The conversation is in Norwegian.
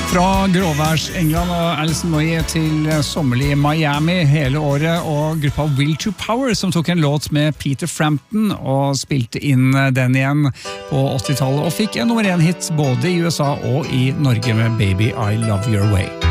Fra gråværs England og Alison Moyet til sommerlig Miami hele året, og gruppa Will to Power som tok en låt med Peter Frampton og spilte inn den igjen på 80-tallet og fikk en nummer 1 hit både i USA og i Norge med Baby I Love Your Way.